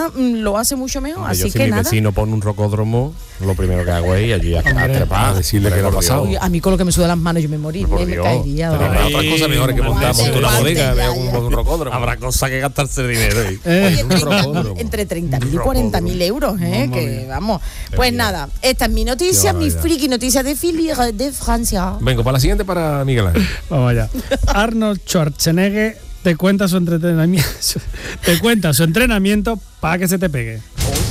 lo hace mucho mejor. Así si que mi nada. vecino pone un rocódromo, lo primero que hago es allí a trepar, a decirle que lo ha pasado. Uy, a mí con lo que me suda las manos yo me morí, me caería. Habrá otras cosas mejores que montamos en una bodega, ya. un rocódromo. Habrá cosas que gastarse el dinero. Oye, entre 30.000 y 40.000 euros, que vamos. Pues nada, esta es mi noticia, mi friki noticia de Philly de Francia. Vengo para la siguiente para Miguel Ángel. Vamos allá. Arnold Schwarzenegger te cuenta su entrenamiento para que se te pegue.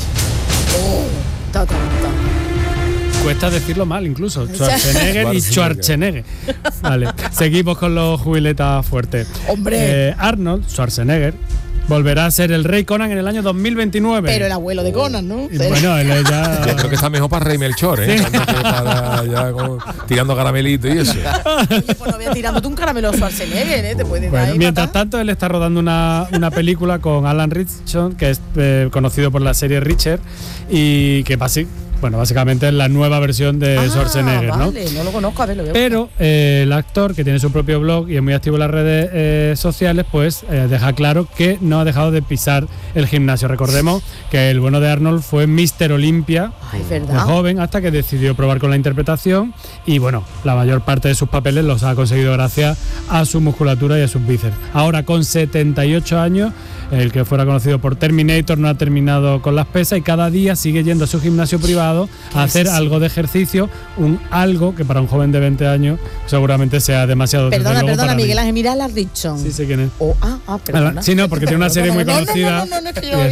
Cuesta decirlo mal incluso. Schwarzenegger y Schwarzenegger. Vale, seguimos con los jubiletas fuertes. Hombre. Arnold Schwarzenegger volverá a ser el rey Conan en el año 2029. Pero el abuelo de Conan, ¿no? Y bueno, él ya... Yo creo que está mejor para Rey Melchor, ¿eh? Sí. Ya tirando caramelito y eso. Oye, pues no voy a tirándote un caramelo a Schwarzenegger, ¿eh? Te puede dar ahí mientras matar. tanto, él está rodando una película con Alan Ritchson, que es conocido por la serie Richard, y que básicamente es la nueva versión de Schwarzenegger, vale, no lo conozco, a ver, lo veo. Pero el actor, que tiene su propio blog y es muy activo en las redes sociales, pues deja claro que no ha dejado de pisar el gimnasio. Recordemos que el bueno de Arnold fue Mr. Olympia, de joven, hasta que decidió probar con la interpretación, y bueno, la mayor parte de sus papeles los ha conseguido gracias a su musculatura y a sus bíceps. Ahora, con 78 años, el que fuera conocido por Terminator no ha terminado con las pesas y cada día sigue yendo a su gimnasio privado a hacer algo de ejercicio, algo que para un joven de 20 años seguramente sea demasiado. Perdona, Miguel Ángel, mira a la Ritchson. Sí, sé quién es. Perdona. Sí, no, porque tiene una serie muy conocida no, es que yo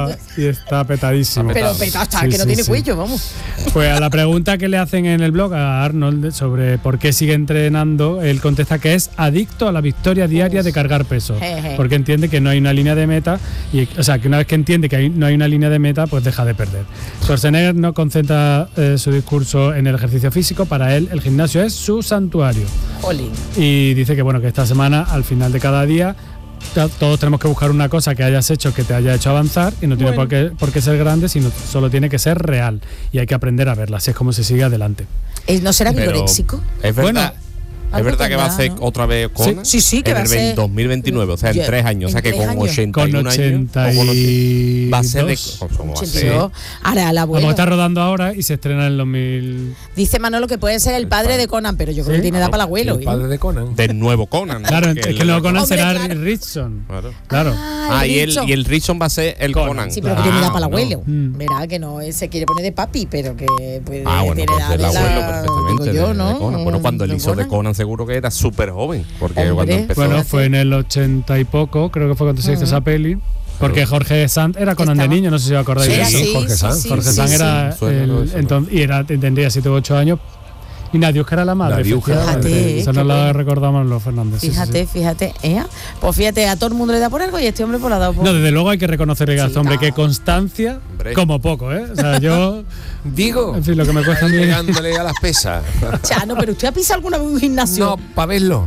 y está petadísimo. Pero petado, que no tiene cuello, vamos. Pues a la pregunta que le hacen en el blog a Arnold sobre por qué sigue entrenando, él contesta que es adicto a la victoria diaria de cargar peso, porque entiende que no hay una línea de meta, o sea, que una vez que entiende que no hay una línea de meta, pues deja de perder. Schwarzenegger no concentra su discurso en el ejercicio físico. Para él el gimnasio es su santuario. Jolín. Y dice que bueno, que esta semana, al final de cada día, todos tenemos que buscar una cosa que hayas hecho que te haya hecho avanzar, y no tiene por qué ser grande, sino solo tiene que ser real, y hay que aprender a verla. Así es como se sigue adelante. ¿No será vigoréxico? Es verdad. ¿Es verdad que va a hacer otra vez Conan? Sí, que va a ser 2029, o sea, en 3 años, o sea que con 81 años va a ser de 82. Ahora el abuelo. Como está rodando ahora y se estrena en el 2000. Dice Manolo que puede ser el padre de Conan, pero yo creo que tiene edad para el abuelo. El padre de Conan. Del nuevo Conan. Claro, es que el nuevo Conan será Ritchson. Claro. Y el Ritchson va a ser el Conan. Sí, pero que tiene edad para el abuelo. Verá que no se quiere poner de papi, pero que puede tiene edad del abuelo perfectamente. Yo, ¿no? Bueno, cuando él hizo de Conan seguro que era súper joven, porque cuando empezó... Bueno, fue en el 80 y poco, creo que fue cuando se hizo esa peli. Porque Jorge Sanz era Conan de niño, no sé si os acordáis. Sí, Jorge Sanz. Jorge Sanz era tendría 7 u 8 años. Y Nadiuska era la madre. Fíjate, esa no la recordamos los Fernández. Fíjate. Pues fíjate, a todo el mundo le da por algo y este hombre pues le ha dado por... No, desde luego hay que reconocerle a este hombre que constancia, como poco, ¿eh? O sea, yo... Digo, en fin, lo que me cuesta llegándole a las pesas. Chano, pero ¿usted ha pisado alguna vez un gimnasio? No, para verlo.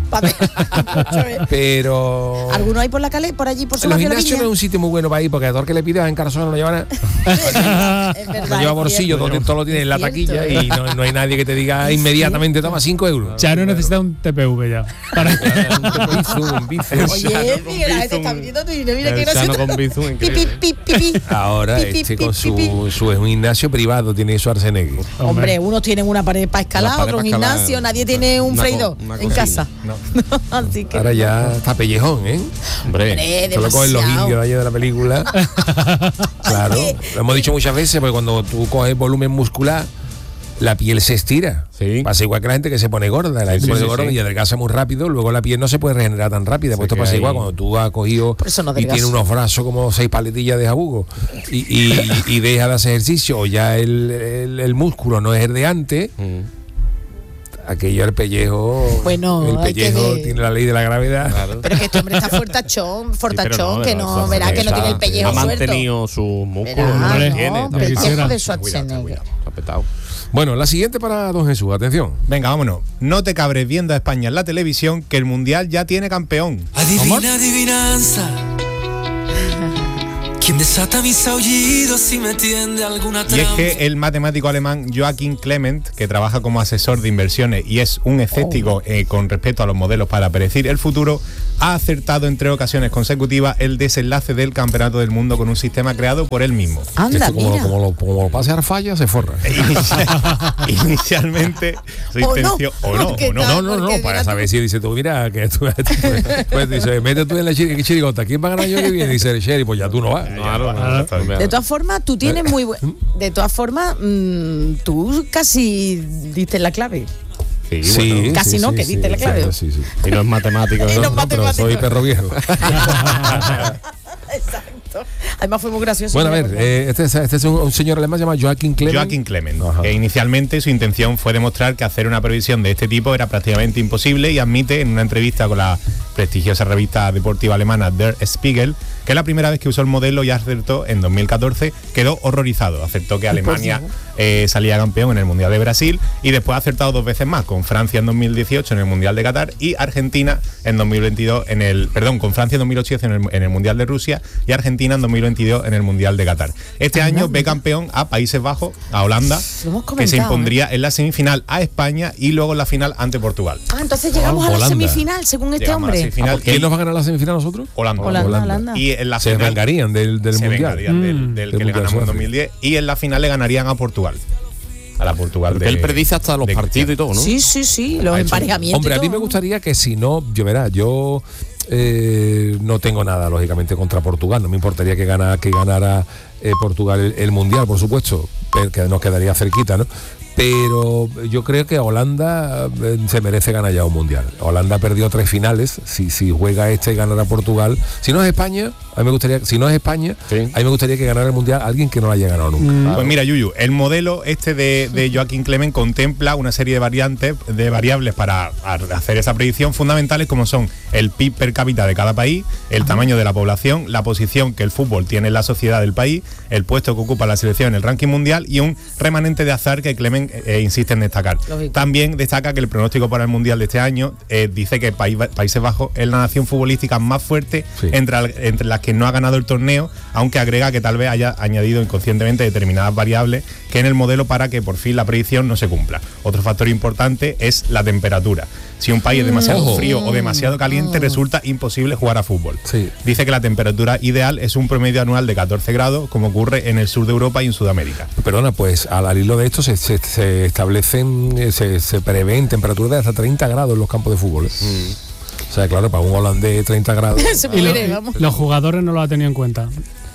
Pero... ¿Alguno hay por la calle, por allí, por su barrio? El gimnasio no es un sitio muy bueno para ir, porque a todo el que le pidas en Carazón no lo llevan no lleva bolsillo, donde todo lo tiene en la taquilla y no hay nadie que te diga inmediatamente toma 5 euros. Chano necesita un TPV ya. Un Bizum. Oye, Miguel, te está pidiendo tu dinero. Mira que Chano con Bizum, increíble. Ahora con su gimnasio privado tiene Schwarzenegger. Hombre, unos tienen una pared para escalar, otro un gimnasio, nadie tiene un freidor en casa. Así que ahora ya está pellejón, ¿eh? Hombre, solo cogen los indios de allá de la película. Claro, lo hemos dicho muchas veces, porque cuando tú coges volumen muscular, la piel se estira. Pasa igual que la gente que se pone gorda. La gente se pone gorda y adelgaza muy rápido. Luego la piel no se puede regenerar tan rápida. Pues esto pasa igual cuando tú has cogido y tienes unos brazos como 6 paletillas de jabugo y dejas de hacer ejercicio, o ya el músculo no es el de antes. Aquello, el pellejo. Bueno, el pellejo tiene la ley de la gravedad. Claro. Pero que este hombre está fortachón, que no verá que no tiene el pellejo ha suelto. mantenido sus músculos. Pellejo de Schwarzenegger. Bueno, la siguiente para don Jesús, atención. Venga, vámonos. No te cabres viendo a España en la televisión, que el Mundial ya tiene campeón. Adivina, adivinanza. ¿Quién desata mis aullidos y me tiende alguna trampa? Y es que el matemático alemán Joachim Clement, que trabaja como asesor de inversiones y es un escéptico con respecto a los modelos para predecir el futuro, ha acertado en 3 ocasiones consecutivas el desenlace del Campeonato del Mundo con un sistema creado por él mismo. Anda, Esto, mira. como lo pase a falla, se forra. Inicialmente su intención... No, para saber si dice tú, mira, que tú pues dice, mete tú en la chirigota, ¿quién va a ganar el año que viene? Dice el Sherry, pues ya tú no vas. De todas formas, tú tienes muy de todas formas, tú casi diste la clave. Sí, bueno, casi no, que diste la clave. Sí. Y no es matemático, ¿no? Pero soy perro viejo. Exacto. Además fue muy gracioso. Bueno, a ver, este es un señor alemán llamado Joachim Clement. Joachim Clement. Inicialmente su intención fue demostrar que hacer una previsión de este tipo era prácticamente imposible y admite en una entrevista con la prestigiosa revista deportiva alemana Der Spiegel que la primera vez que usó el modelo y acertó en 2014, quedó horrorizado. Acertó que Alemania salía campeón en el Mundial de Brasil y después ha acertado 2 veces más, con Francia en 2018 en el Mundial de Qatar y Argentina en 2022 con Francia en 2008 en el Mundial de Rusia y Argentina en 2022 en el Mundial de Qatar. Este año ve campeón a Países Bajos, a Holanda, que se impondría en la semifinal a España y luego en la final ante Portugal. Entonces llegamos a la semifinal, según este hombre. ¿Quién nos va a ganar la semifinal a nosotros? Holanda. Y en la se final vengarían del Mundial. Del que le ganamos en 2010 y en la final le ganarían a Portugal. A la Portugal. Porque él predice hasta los partidos y todo, ¿no? Sí, los emparejamientos. Hombre, a mí me gustaría que si no, yo no tengo nada, lógicamente, contra Portugal. No me importaría que ganara Portugal el Mundial, por supuesto, que nos quedaría cerquita, ¿no? Pero yo creo que Holanda se merece ganar ya un Mundial. Holanda perdió 3 finales. Si juega y ganará Portugal. Si no es España, a mí me gustaría que ganara el Mundial alguien que no lo haya ganado nunca. Pues mira, Yuyu, el modelo de Joachim Clement contempla una serie de variables para hacer esa predicción, fundamentales como son el PIB per cápita de cada país, el tamaño de la población, la posición que el fútbol tiene en la sociedad del país, el puesto que ocupa la selección en el ranking mundial y un remanente de azar que Clement insiste en destacar. Lógico. También destaca que el pronóstico para el Mundial de este año dice que Países Bajos es la nación futbolística más fuerte entre las que no ha ganado el torneo, aunque agrega que tal vez haya añadido inconscientemente determinadas variables que en el modelo para que por fin la predicción no se cumpla. Otro factor importante es la temperatura. Si un país es demasiado frío o demasiado caliente, resulta imposible jugar a fútbol. Dice que la temperatura ideal es un promedio anual de 14 grados, como ocurre en el sur de Europa y en Sudamérica. Perdona, pues al hilo de esto se establecen, se prevén temperaturas de hasta 30 grados en los campos de fútbol. O sea, claro, para un holandés 30 grados. Los jugadores no lo han tenido en cuenta.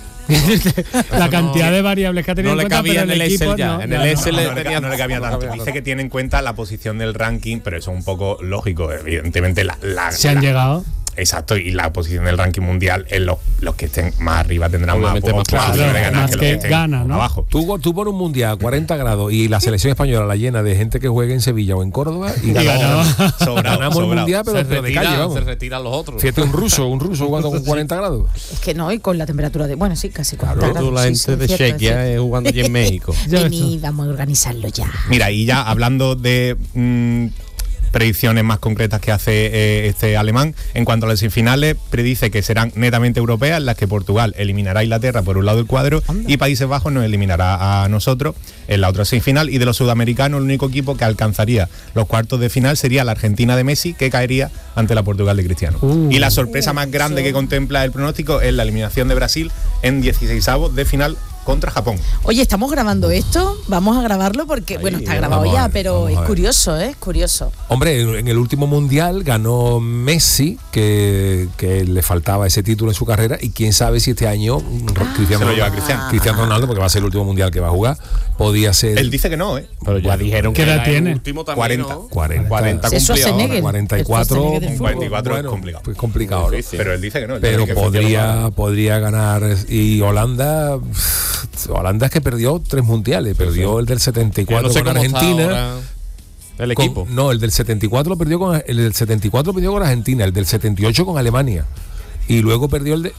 La cantidad de variables que ha tenido en cuenta, pero en el equipo ya. En el Excel no le cabía tanto. Dice que tiene en cuenta la posición del ranking, pero eso es un poco lógico. Evidentemente se han llegado. Exacto, y la posición del ranking mundial en los que estén más arriba tendrán más posibilidades de ganar que los que estén ¿no? abajo. Tú pones un mundial a 40 grados y la selección española la llena de gente que juegue en Sevilla o en Córdoba y ganamos el mundial, pero de calle, vamos. Se retiran los otros. Fíjate, un ruso jugando con 40 grados. Es que no, y con la temperatura de... Bueno, sí, casi 40 grados. La gente de Chequia jugando allí en México. Y vamos a organizarlo ya. Mira, y ya hablando de... predicciones más concretas que hace este alemán. En cuanto a las semifinales, predice que serán netamente europeas, en las que Portugal eliminará a Inglaterra por un lado del cuadro y Países Bajos nos eliminará a nosotros en la otra semifinal. Y de los sudamericanos, el único equipo que alcanzaría los cuartos de final sería la Argentina de Messi, que caería ante la Portugal de Cristiano. Y la sorpresa más grande que contempla el pronóstico es la eliminación de Brasil en 16avos de final contra Japón. Oye, estamos grabando esto, vamos a grabarlo porque, bueno, está grabado ya, pero es curioso, es curioso. Hombre, en el último mundial ganó Messi, que le faltaba ese título en su carrera, y quién sabe si este año Cristiano Ronaldo, porque va a ser el último mundial que va a jugar, podía ser... Él dice que no, pero ya dijeron que edad tiene. El último también, 40 eso hace Negel. 44 es complicado. Pues complicado, ¿no? Pero él dice que no. Pero podría ganar. Y Holanda es que perdió 3 mundiales. Perdió el del 74 con Argentina. El equipo. El del 74 lo perdió con Argentina, el del 78 con Alemania. Y luego perdió el de...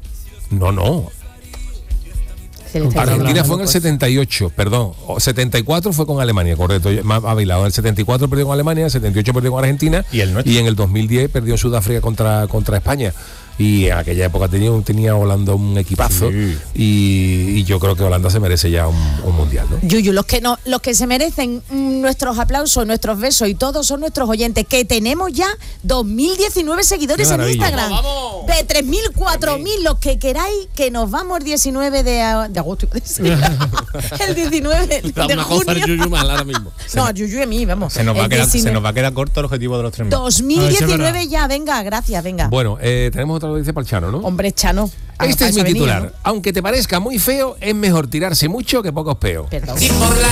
No. Argentina fue en el 78, perdón. 74 fue con Alemania, correcto. Más bailado. El 74 perdió con Alemania, el 78 perdió con Argentina y en el 2010 perdió Sudáfrica contra España. Y en aquella época tenía Holanda un equipazo y y yo creo que Holanda se merece ya un mundial, ¿no? Yuyu, los que se merecen nuestros aplausos, nuestros besos y todos son nuestros oyentes, que tenemos ya 2019 seguidores en Instagram. ¡Vamos! De 3.000, 4.000, los que queráis, que nos vamos el 19 de agosto. El 19 de junio. Yuyu mal ahora mismo. No, Yuyu y a mí, vamos. Se nos va a quedar corto el objetivo de los 3.000. 2019 ya, venga, gracias, venga. Bueno, tenemos otra noticia para el Chano, ¿no? Hombre, Chano. Este es mi titular. ¿No? Aunque te parezca muy feo, es mejor tirarse mucho que pocos peos. Perdón.